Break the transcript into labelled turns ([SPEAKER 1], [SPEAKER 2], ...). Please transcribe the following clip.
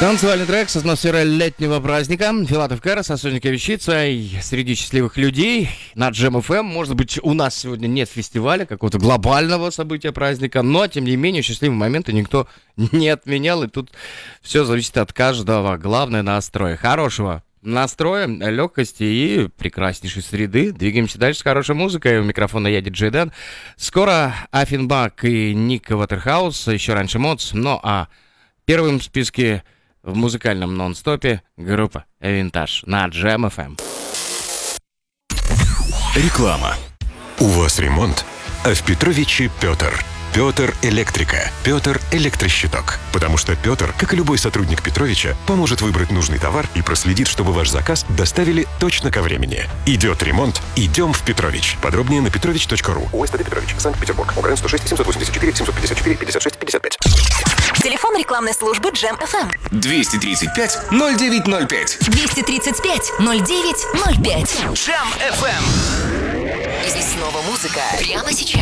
[SPEAKER 1] Танцевальный трек с атмосферой летнего праздника. Филатов Карас, Осольника Вещица среди счастливых людей на Джем FM. Может быть, у нас сегодня нет фестиваля, какого-то глобального события праздника, но, тем не менее, счастливые моменты никто не отменял, и тут все зависит от каждого. Главное — настрой. Хорошего настроя, легкости и прекраснейшей среды. Двигаемся дальше с хорошей музыкой. У микрофона я, диджей Дэн. Скоро Афинбак и Ник Ватерхаус, еще раньше Моц. Ну а первым в списке в музыкальном нон-стопе группа Винтаж на Джем FM.
[SPEAKER 2] Реклама. У вас ремонт, а в Петровиче Петр. Петр Электрика. Петр Электрощиток. Потому что Петр, как и любой сотрудник Петровича, поможет выбрать нужный товар и проследит, чтобы ваш заказ доставили точно ко времени. Идет ремонт, идем в Петрович. Подробнее на petrovich.ru. УСТД Петрович, Санкт-Петербург. УГРН 106 784 754 56 55.
[SPEAKER 3] Телефон рекламной службы Джем FM.
[SPEAKER 4] 235 0905.
[SPEAKER 3] 235 0905.
[SPEAKER 4] Джем FM.
[SPEAKER 3] И снова музыка. Прямо сейчас.